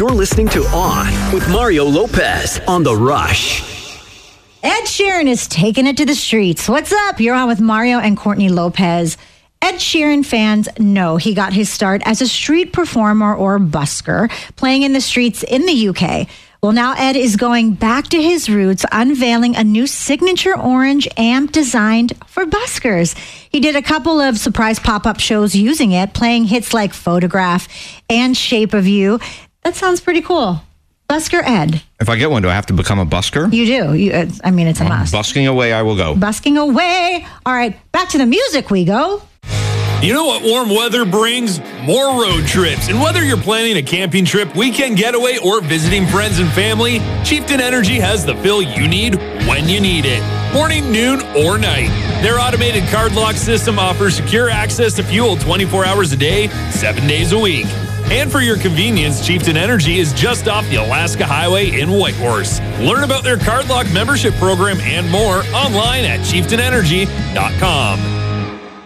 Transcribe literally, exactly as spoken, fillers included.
You're listening to On with Mario Lopez on The Rush. Ed Sheeran is taking it to the streets. What's up? You're on with Mario and Courtney Lopez. Ed Sheeran fans know he got his start as a street performer or busker, playing in the streets in the U K. Well, now Ed is going back to his roots, unveiling a new signature orange amp designed for buskers. He did a couple of surprise pop-up shows using it, playing hits like Photograph and Shape of You. That sounds pretty cool. Busker Ed. If I get one, do I have to become a busker? You do. You, uh, I mean, it's a Well, must. Busking away, I will go. Busking away. All right, back to the music we go. You know what warm weather brings? More road trips. And whether you're planning a camping trip, weekend getaway, or visiting friends and family, Chieftain Energy has the fill you need when you need it. Morning, noon, or night. Their automated card lock system offers secure access to fuel twenty-four hours a day, seven days a week. And for your convenience, Chieftain Energy is just off the Alaska Highway in Whitehorse. Learn about their card lock membership program and more online at chieftain energy dot com.